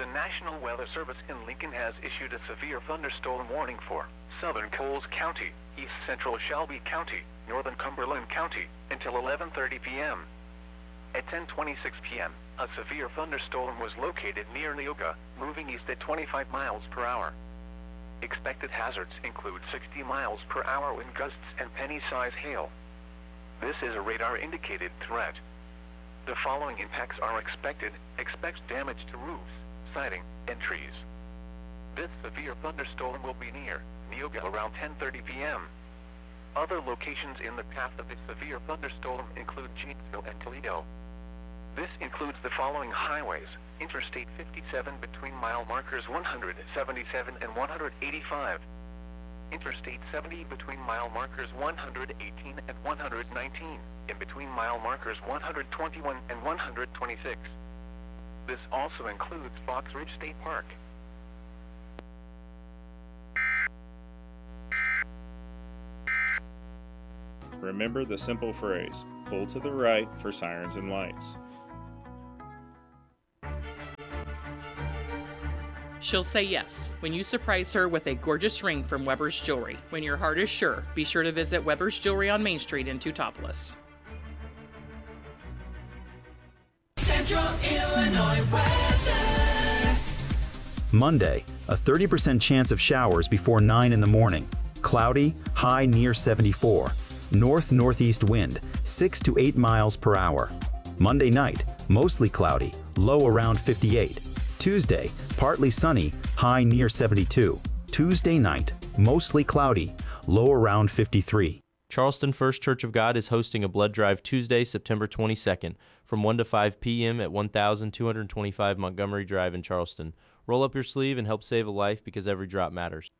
The National Weather Service in Lincoln has issued a severe thunderstorm warning for southern Coles County, east central Shelby County, northern Cumberland County, until 11:30 p.m. At 10:26 p.m., a severe thunderstorm was located near Neoga, moving east at 25 miles per hour. Expected hazards include 60 miles per hour wind gusts and penny-size hail. This is a radar-indicated threat. The following impacts are expected. Expect damage to roofs, siding, and trees. This severe thunderstorm will be near Neoga around 10:30 p.m. Other locations in the path of the severe thunderstorm include Janesville and Toledo. This includes the following highways: Interstate 57 between mile markers 177 and 185. Interstate 70 between mile markers 118 and 119, in between mile markers 121 and 126. This also includes Fox Ridge State Park. Remember the simple phrase, pull to the right for sirens and lights. She'll say yes when you surprise her with a gorgeous ring from Weber's Jewelry. When your heart is sure, be sure to visit Weber's Jewelry on Main Street in Teutopolis. Central Illinois weather. Monday, a 30% chance of showers before 9 in the morning. Cloudy, high near 74. North-northeast wind, 6 to 8 miles per hour. Monday night, mostly cloudy, low around 58. Tuesday, partly sunny, high near 72. Tuesday night, mostly cloudy, low around 53. Charleston First Church of God is hosting a blood drive Tuesday, September 22nd, from 1 to 5 p.m. at 1225 Montgomery Drive in Charleston. Roll up your sleeve and help save a life because every drop matters.